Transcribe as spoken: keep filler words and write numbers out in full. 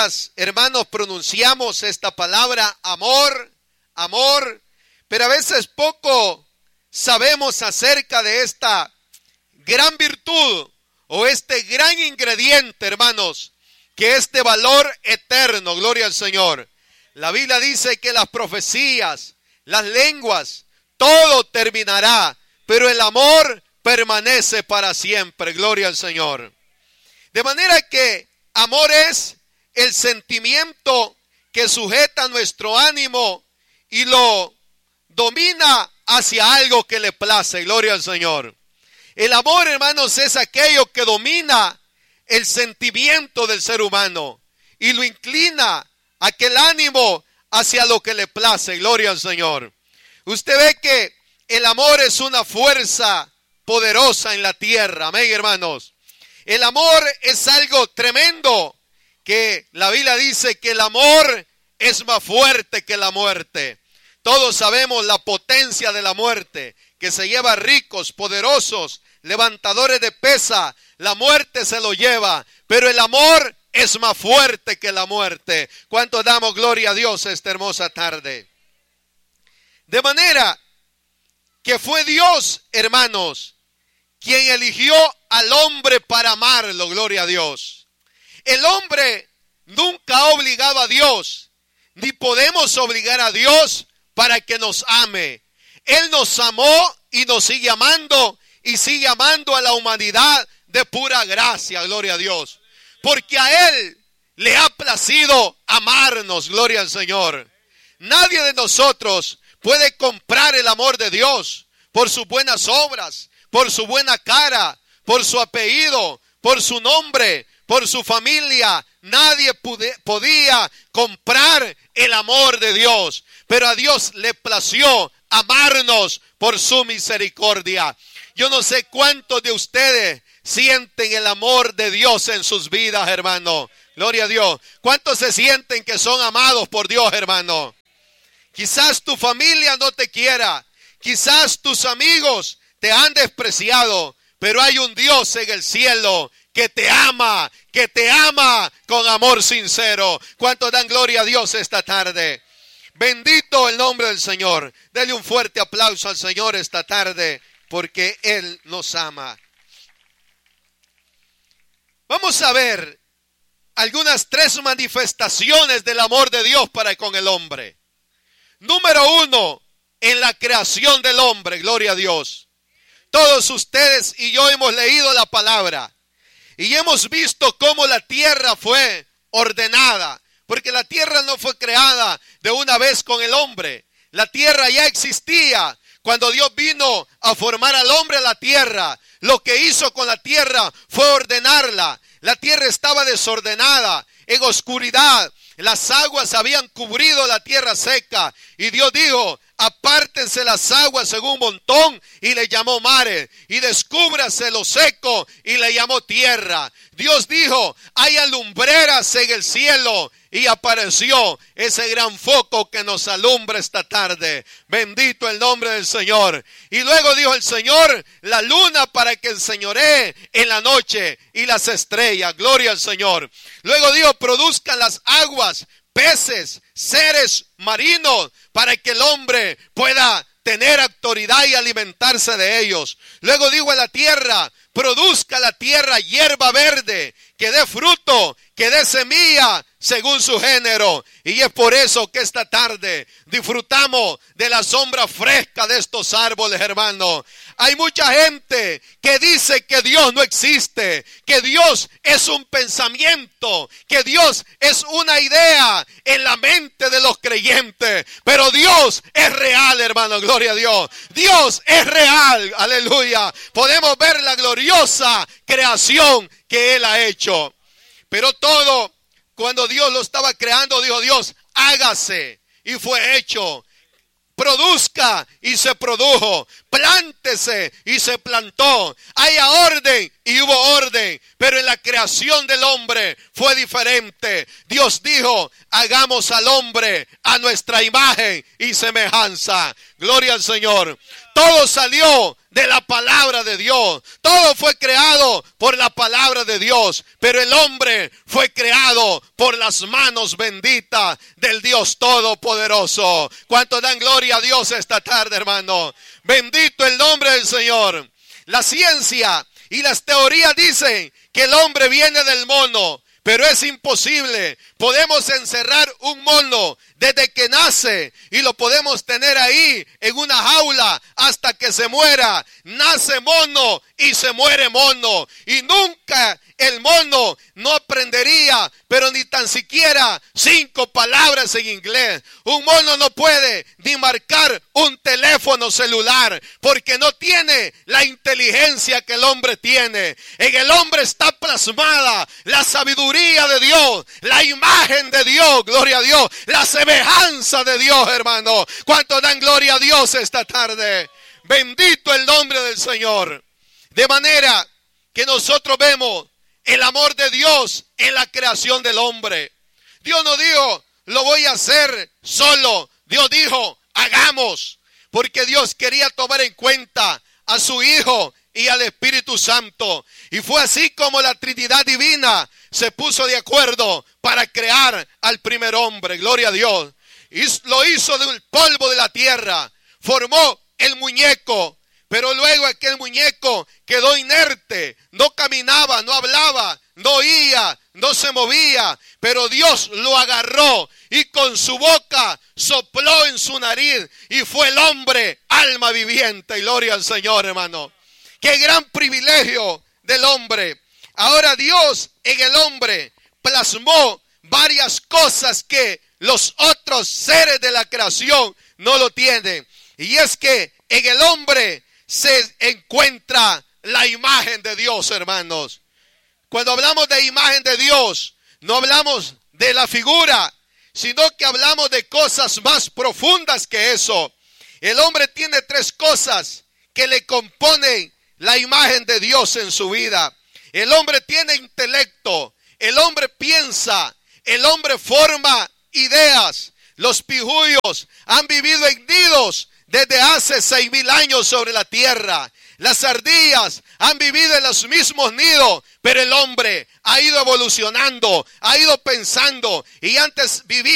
veces, hermanos, pronunciamos esta palabra amor, amor, pero a veces poco sabemos acerca de esta gran virtud o este gran ingrediente, hermanos, que es de valor eterno. Gloria al Señor. La Biblia dice que las profecías, las lenguas, todo terminará, pero el amor permanece para siempre. Gloria al Señor. De manera que amor es el sentimiento que sujeta nuestro ánimo y lo domina hacia algo que le place. Gloria al Señor. El amor, hermanos, es aquello que domina el sentimiento del ser humano y lo inclina aquel ánimo hacia lo que le place. Gloria al Señor. Usted ve que el amor es una fuerza poderosa en la tierra. Amén, hermanos. El amor es algo tremendo, que la Biblia dice que el amor es más fuerte que la muerte. Todos sabemos la potencia de la muerte, que se lleva a ricos, poderosos, levantadores de pesa. La muerte se lo lleva, pero el amor es más fuerte que la muerte. ¿Cuánto damos gloria a Dios esta hermosa tarde? De manera que fue Dios, hermanos, quien eligió al hombre para amarlo. Gloria a Dios. El hombre nunca ha obligado a Dios, ni podemos obligar a Dios para que nos ame. Él nos amó y nos sigue amando y sigue amando a la humanidad de pura gracia. Gloria a Dios. Porque a Él le ha placido amarnos. Gloria al Señor. Nadie de nosotros puede comprar el amor de Dios por sus buenas obras, por su buena cara, por su apellido, por su nombre, por su familia. Nadie pude, podía comprar el amor de Dios. Pero a Dios le plació amarnos por su misericordia. Yo no sé cuántos de ustedes sienten el amor de Dios en sus vidas, hermano. Gloria a Dios. ¿Cuántos se sienten que son amados por Dios, hermano? Quizás tu familia no te quiera. Quizás tus amigos te han despreciado. Pero hay un Dios en el cielo que te ama, que te ama con amor sincero. ¿Cuántos dan gloria a Dios esta tarde? Bendito el nombre del Señor. Dele un fuerte aplauso al Señor esta tarde, porque Él nos ama. Vamos a ver algunas tres manifestaciones del amor de Dios para con el hombre. Número uno, en la creación del hombre. Gloria a Dios. Todos ustedes y yo hemos leído la palabra y hemos visto cómo la tierra fue ordenada. Porque la tierra no fue creada de una vez con el hombre. La tierra ya existía. Cuando Dios vino a formar al hombre a la tierra, lo que hizo con la tierra fue ordenarla. La tierra estaba desordenada, en oscuridad. Las aguas habían cubrido la tierra seca. Y Dios dijo, apártense las aguas en un montón, y le llamó mares. Y descúbrase lo seco, y le llamó tierra. Dios dijo, haya lumbreras en el cielo. Y apareció ese gran foco que nos alumbra esta tarde. Bendito el nombre del Señor. Y luego dijo el Señor, la luna para que enseñoree en la noche y las estrellas. Gloria al Señor. Luego dijo, produzcan las aguas, peces, seres marinos, para que el hombre pueda tener autoridad y alimentarse de ellos. Luego dijo a la tierra, produzca la tierra hierba verde, que dé fruto, que dé semilla según su género. Y es por eso que esta tarde disfrutamos de la sombra fresca de estos árboles, hermano. Hay mucha gente que dice que Dios no existe, que Dios es un pensamiento, que Dios es una idea en la mente de los creyentes. Pero Dios es real, hermano, gloria a Dios. Dios es real, aleluya. Podemos ver la gloriosa creación que Él ha hecho. Pero todo, cuando Dios lo estaba creando, dijo Dios, hágase, y fue hecho. Produzca, y se produjo. Plántese, y se plantó. Haya orden, y hubo orden. Pero en la creación del hombre fue diferente. Dios dijo, hagamos al hombre a nuestra imagen y semejanza. Gloria al Señor. Todo salió de la palabra de Dios. Todo fue creado por la palabra de Dios, pero el hombre fue creado por las manos benditas del Dios Todopoderoso. ¿Cuánto dan gloria a Dios esta tarde, hermano? Bendito el nombre del Señor. La ciencia y las teorías dicen que el hombre viene del mono, pero es imposible. Podemos encerrar un mono desde que nace y lo podemos tener ahí en una jaula hasta que se muera. Nace mono y se muere mono. Y nunca el mono no aprendería, pero ni tan siquiera cinco palabras en inglés. Un mono no puede ni marcar un teléfono celular porque no tiene la inteligencia que el hombre tiene. En el hombre está plasmada la sabiduría de Dios, la imagen de Dios, gloria a Dios, la semejanza de Dios, hermano. ¿Cuánto dan gloria a Dios esta tarde? Bendito el nombre del Señor. De manera que nosotros vemos el amor de Dios en la creación del hombre. Dios no dijo, lo voy a hacer solo. Dios dijo, hagamos. Porque Dios quería tomar en cuenta a su Hijo y al Espíritu Santo. Y fue así como la Trinidad Divina se puso de acuerdo para crear al primer hombre. Gloria a Dios. Y lo hizo del polvo de la tierra. Formó el muñeco. Pero luego aquel muñeco quedó inerte, no caminaba, no hablaba, no oía, no se movía. Pero Dios lo agarró y con su boca sopló en su nariz y fue el hombre, alma viviente. Y gloria al Señor, hermano. Qué gran privilegio del hombre. Ahora Dios en el hombre plasmó varias cosas que los otros seres de la creación no lo tienen. Y es que en el hombre se encuentra la imagen de Dios, hermanos. Cuando hablamos de imagen de Dios, no hablamos de la figura, sino que hablamos de cosas más profundas que eso. El hombre tiene tres cosas que le componen la imagen de Dios en su vida. El hombre tiene intelecto, el hombre piensa, el hombre forma ideas. Los pijuyos han vivido en nidos desde hace seis mil años sobre la tierra. Las ardillas han vivido en los mismos nidos, pero el hombre ha ido evolucionando, ha ido pensando, y antes vivía